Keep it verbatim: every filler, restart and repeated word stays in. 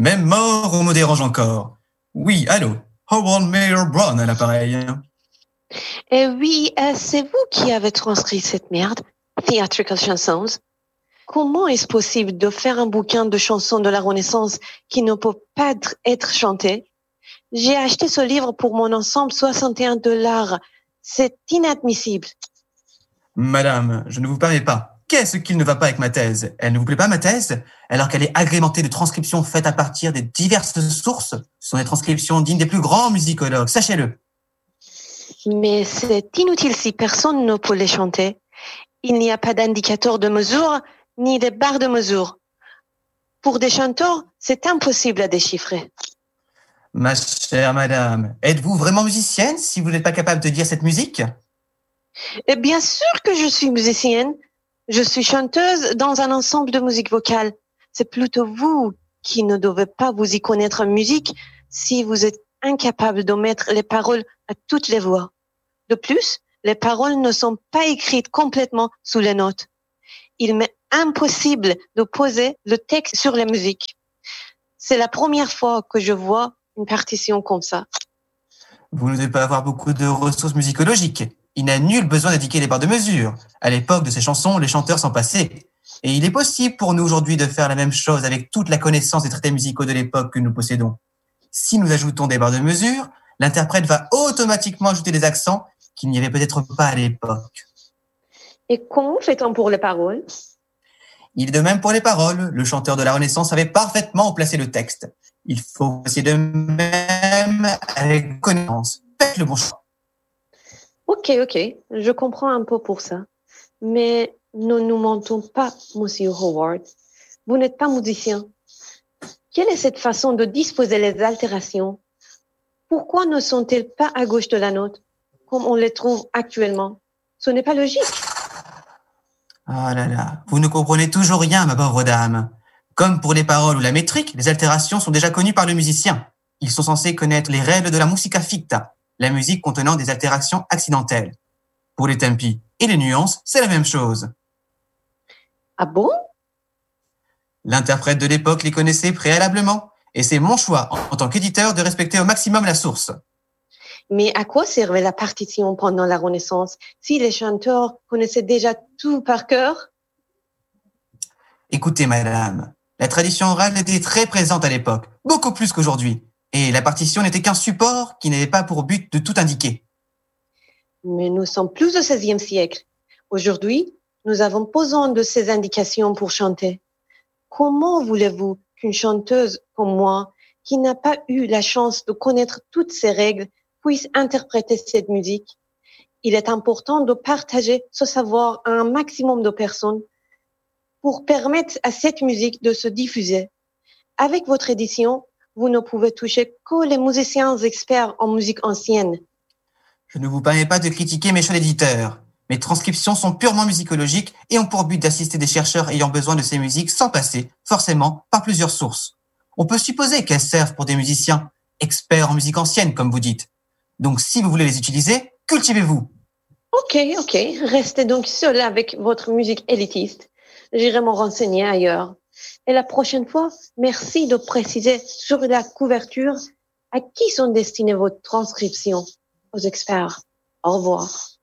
Même mort, on me dérange encore. Oui, allô, Howard Mayer Brown à l'appareil. Eh oui, euh, c'est vous qui avez transcrit cette merde, Theatrical Chansons. Comment est-ce possible de faire un bouquin de chansons de la Renaissance qui ne peut pas être, être chanté? J'ai acheté ce livre pour mon ensemble soixante et un dollars. C'est inadmissible. Madame, je ne vous permets pas. Qu'est-ce qu'il ne va pas avec ma thèse? Elle ne vous plaît pas, ma thèse? Alors qu'elle est agrémentée de transcriptions faites à partir des diverses sources. Ce sont des transcriptions dignes des plus grands musicologues, sachez-le. Mais c'est inutile si personne ne peut les chanter. Il n'y a pas d'indicateur de mesure, ni de barre de mesure. Pour des chanteurs, c'est impossible à déchiffrer. Ma chère madame, êtes-vous vraiment musicienne si vous n'êtes pas capable de dire cette musique? Et bien sûr que je suis musicienne. Je suis chanteuse dans un ensemble de musique vocale. C'est plutôt vous qui ne devez pas vous y connaître en musique si vous êtes incapable de mettre les paroles à toutes les voix. De plus, les paroles ne sont pas écrites complètement sous les notes. Il m'est impossible de poser le texte sur la musique. C'est la première fois que je vois une partition comme ça. Vous ne devez pas avoir beaucoup de ressources musicologiques. Il n'a nul besoin d'indiquer les barres de mesure. À l'époque de ces chansons, les chanteurs s'en passaient. Et il est possible pour nous aujourd'hui de faire la même chose avec toute la connaissance des traités musicaux de l'époque que nous possédons. Si nous ajoutons des barres de mesure, l'interprète va automatiquement ajouter des accents qu'il n'y avait peut-être pas à l'époque. Et comment fait-on pour les paroles? Il est de même pour les paroles. Le chanteur de la Renaissance savait parfaitement où placer le texte. Il faut essayer de même avec connaissance. Faites le bon choix. Ok, ok, je comprends un peu pour ça. Mais ne nous mentons pas, Monsieur Howard. Vous n'êtes pas musicien. Quelle est cette façon de disposer les altérations? Pourquoi ne sont-elles pas à gauche de la note, comme on les trouve actuellement? Ce n'est pas logique. Oh là là, vous ne comprenez toujours rien, ma pauvre dame. Comme pour les paroles ou la métrique, les altérations sont déjà connues par le musicien. Ils sont censés connaître les règles de la musica ficta, la musique contenant des altérations accidentelles. Pour les tempi et les nuances, c'est la même chose. Ah bon? L'interprète de l'époque les connaissait préalablement, et c'est mon choix, en tant qu'éditeur, de respecter au maximum la source. Mais à quoi servait la partition pendant la Renaissance si les chanteurs connaissaient déjà tout par cœur? Écoutez, madame, la tradition orale était très présente à l'époque, beaucoup plus qu'aujourd'hui, et la partition n'était qu'un support qui n'avait pas pour but de tout indiquer. Mais nous sommes plus au seizième siècle. Aujourd'hui, nous avons besoin de ces indications pour chanter. Comment voulez-vous qu'une chanteuse comme moi, qui n'a pas eu la chance de connaître toutes ces règles, puisse interpréter cette musique? Il est important de partager ce savoir à un maximum de personnes pour permettre à cette musique de se diffuser. Avec votre édition, vous ne pouvez toucher que les musiciens experts en musique ancienne. Je ne vous permets pas de critiquer mes choix d'éditeur. Mes transcriptions sont purement musicologiques et ont pour but d'assister des chercheurs ayant besoin de ces musiques sans passer, forcément, par plusieurs sources. On peut supposer qu'elles servent pour des musiciens, experts en musique ancienne, comme vous dites. Donc si vous voulez les utiliser, cultivez-vous. Ok, ok. Restez donc seul avec votre musique élitiste. J'irai me renseigner ailleurs. Et la prochaine fois, merci de préciser sur la couverture à qui sont destinées vos transcriptions. Aux experts. Au revoir.